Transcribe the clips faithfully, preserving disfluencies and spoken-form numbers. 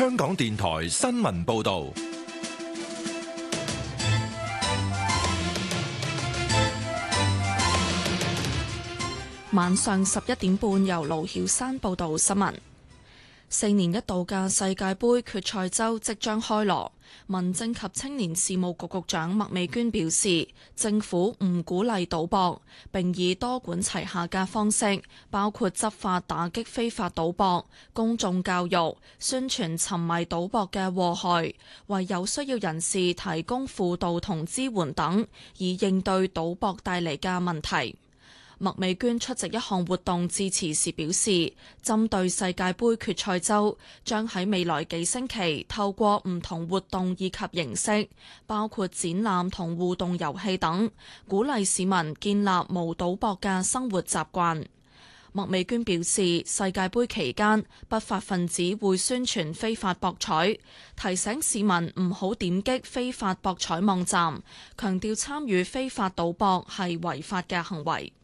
香港電台新聞報道。 晚上十一點半，由盧曉山報道新聞。四年一度嘅世界盃決賽周即將開鑼，民政及青年事務局局長麥美娟表示，政府唔鼓勵賭博，並以多管齊下嘅方式，包括執法打擊非法賭博、公眾教育、宣傳沉迷賭博嘅禍害，為有需要人士提供輔導同支援等，以應對賭博帶嚟嘅問題。麥美娟出席一項活動致辭時表示，針對世界盃決賽周，將喺未來幾星期透過唔同活動以及形式，包括展覽同互動遊戲等，鼓勵市民建立無賭博嘅生活習慣。麥美娟表示，世界盃期間不法分子會宣傳非法博彩，提醒市民唔好點擊非法博彩網站，強調參與非法賭博係違法嘅行為。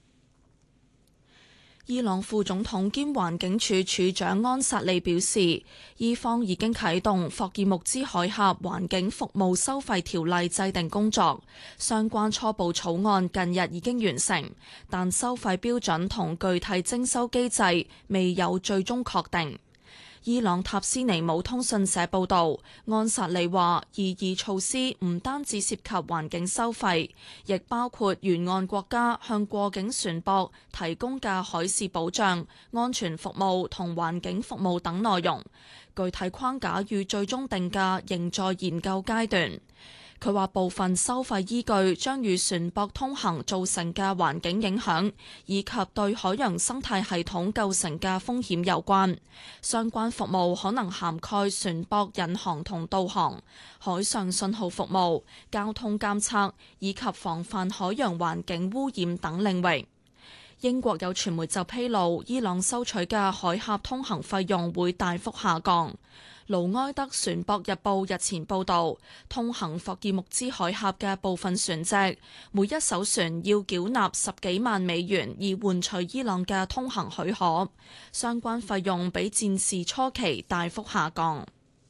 伊朗副總統兼環境署署長安薩利表示，伊方已經啟動霍爾木茲海峽環境服務收費條例制定工作，相關初步草案近日已經完成，但收費標準同具體徵收機制未有最終確定。伊朗塔斯尼姆通訊社報導，安薩利話擬議措施唔單止涉及環境收費，亦包括沿岸國家向過境船舶提供嘅海事保障、安全服務同環境服務等內容。具體框架與最終定價仍在研究階段。佢話部分收費依據將與船舶通行造成嘅環境影響，以及對海洋生態系統構成嘅風險有關。相關服務可能涵蓋船舶引航同導航、海上信號服務、交通監測以及防範海洋環境污染等領域。英國有傳媒就披露，伊朗收取嘅海峽通行費用會大幅下降。盧埃德船舶日報日前報導，通行霍爾木茲海峽嘅部分船隻，每一艘船要繳納十幾萬美元，以換取伊朗嘅通行許可。相關費用比戰事初期大幅下降。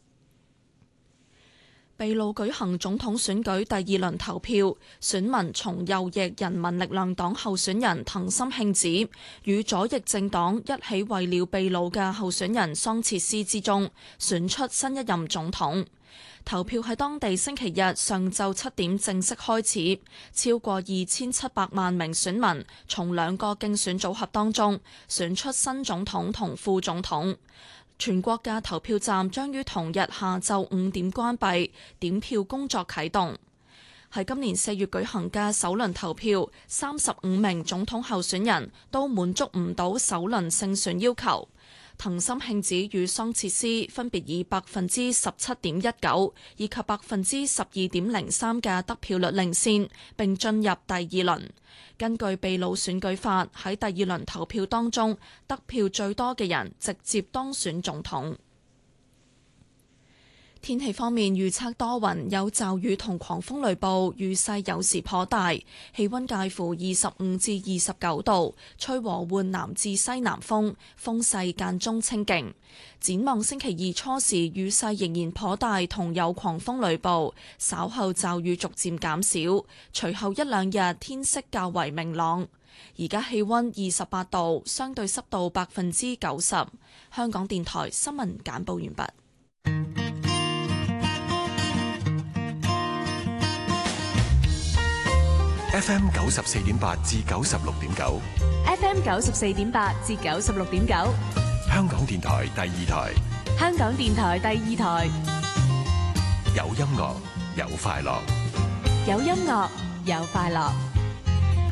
秘魯舉行總統選舉第二輪投票，選民從右翼人民力量黨候選人藤森慶子與左翼政黨一起為了秘魯嘅候選人桑切斯之中選出新一任總統。投票喺當地星期日上晝七點正式開始，超過二千七百萬名選民從兩個競選組合當中選出新總統同副總統。全國嘅投票站將於同日下晝五點關閉，點票工作啟動。喺今年四月舉行嘅首輪投票，三十五名總統候選人都滿足唔到首輪勝選要求。藤森慶子與桑切斯分別以百分之十七點一九以及百分之十二點零三嘅得票率領先，並進入第二輪。根據秘魯選舉法，喺第二輪投票當中，得票最多嘅人直接當選總統。天氣方面預測多雲，有驟雨同狂風雷暴，雨勢有時頗大，氣溫介乎二十五至二十九度，吹和緩南至西南風，風勢間中清勁。展望星期二初時雨勢仍然頗大，同有狂風雷暴，稍後驟雨逐漸減少，隨後一兩日天色較為明朗。而家氣溫二十八度，相對濕度百分之九十。香港電台新聞簡報完畢。 F M 九十四點八至九十六點九 ，F M 九十四點八至九十六點九， 香港電台第二台， 香港電台第二台， 有音樂有快樂， 有音樂有快樂。